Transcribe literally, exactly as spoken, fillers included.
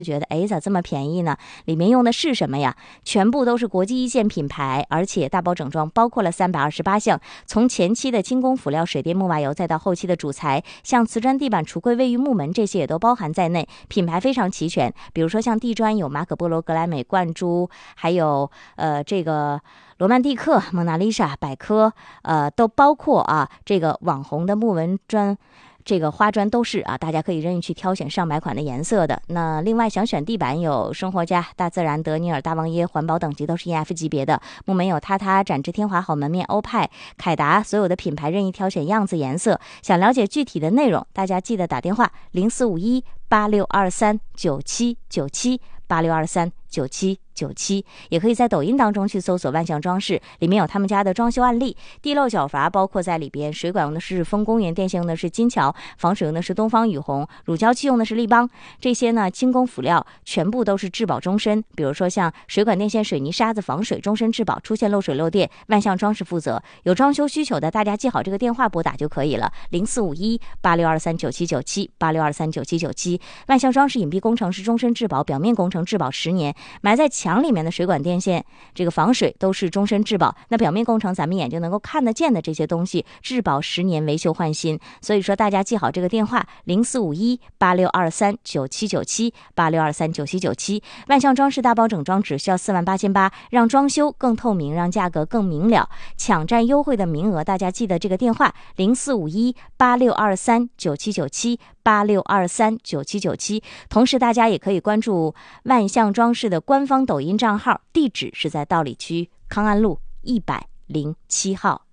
觉得哎，咋这么便宜呢？里面用的是什么呀？全部都是国际一线品牌，而且大包整装，包括了三百二十八项，从前期的轻工辅料、水电木瓦油，再到后期的主材，像瓷砖地板、橱柜、卫浴木门，这些也都包含在内，品牌非常齐全。比如说像地砖有马可波罗、格莱美、冠珠，还有呃这个罗曼蒂克、蒙娜丽莎、百科，呃都包括啊这个网红的木纹砖。这个花砖都是啊，大家可以任意去挑选上百款的颜色的。那另外想选地板有生活家、大自然、德尼尔、大王椰，环保等级都是 E F 级别的。木门有榻榻、展翅、天华、好门面、欧派、凯达，所有的品牌任意挑选样子颜色。想了解具体的内容，大家记得打电话零四五一八六二三九七九七八六二三九七九七，也可以在抖音当中去搜索万象装饰，里面有他们家的装修案例，地漏角阀包括在里边，水管用的是丰公园，电线用的是金桥，防水用的是东方雨虹，乳胶漆用的是立邦，这些呢轻工辅料全部都是质保终身。比如说像水管、电线、水泥、沙子防水终身质保，出现漏水漏电，万象装饰负责。有装修需求的，大家记好这个电话拨打就可以了，零四五一八六二三九七九七八六二三九七九七。万象装饰隐蔽工程是终身质保，表面工程质保十年，埋在墙里面的水管电线这个防水都是终身质保，那表面工程咱们眼睛能够看得见的这些东西质保十年，维修换新。所以说大家记好这个电话零四五一八六二三九七九七八六二三九七九七。万象装饰大包整装只需要四万八千八，让装修更透明，让价格更明了，抢占优惠的名额，大家记得这个电话零四五一八六二三九七九七八六二三九七九七。同时大家也可以关注万象装饰的官方抖音账号，地址是在道里区康安路一百零七号。